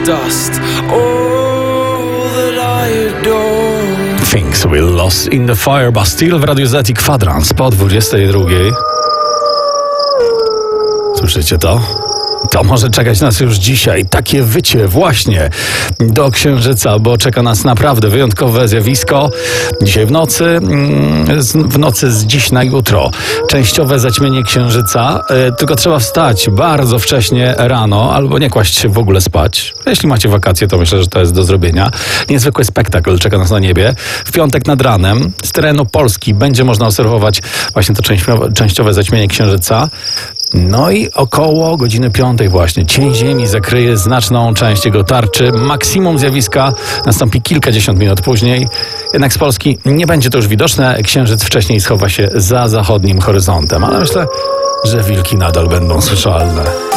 dust. All that I adore. Things we lost in the fire. Bastille w Radiu Z i Kwadrans po 22. Słyszycie to? To może czekać nas już dzisiaj. Takie wycie właśnie do Księżyca, bo czeka nas naprawdę wyjątkowe zjawisko. Dzisiaj w nocy z dziś na jutro. Częściowe zaćmienie Księżyca. Tylko trzeba wstać bardzo wcześnie rano, albo nie kłaść się w ogóle spać. Jeśli macie wakacje, to myślę, że to jest do zrobienia. Niezwykły spektakl czeka nas na niebie. W piątek nad ranem z terenu Polski będzie można obserwować właśnie to częściowe zaćmienie Księżyca. No i około godziny 5 właśnie cień Ziemi zakryje znaczną część jego tarczy. Maksimum zjawiska nastąpi kilkadziesiąt minut później. Jednak z Polski nie będzie to już widoczne. Księżyc wcześniej schowa się za zachodnim horyzontem. Ale myślę, że wilki nadal będą słyszalne.